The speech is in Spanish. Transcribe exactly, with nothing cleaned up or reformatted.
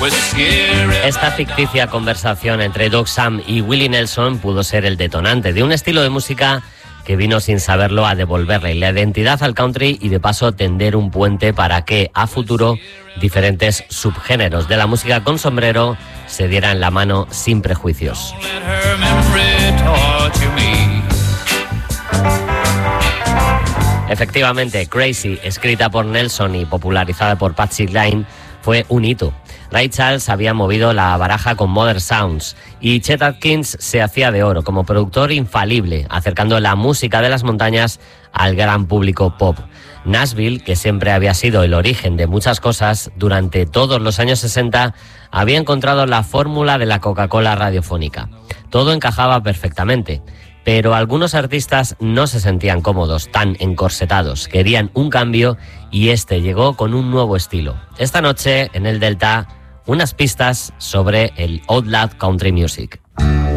Esta ficticia conversación entre Doug Sam y Willie Nelson pudo ser el detonante de un estilo de música que vino sin saberlo a devolverle la identidad al country y de paso tender un puente para que a futuro diferentes subgéneros de la música con sombrero se dieran la mano sin prejuicios. Efectivamente, Crazy, escrita por Nelson y popularizada por Patsy Cline, fue un hito. Ray Charles había movido la baraja con Modern Sounds y Chet Atkins se hacía de oro como productor infalible, acercando la música de las montañas al gran público pop. Nashville, que siempre había sido el origen de muchas cosas, durante todos los años sesenta había encontrado la fórmula de la Coca-Cola radiofónica. Todo encajaba perfectamente, pero algunos artistas no se sentían cómodos, tan encorsetados, querían un cambio y este llegó con un nuevo estilo. Esta noche, en el Delta, unas pistas sobre el Outlaw Country Music.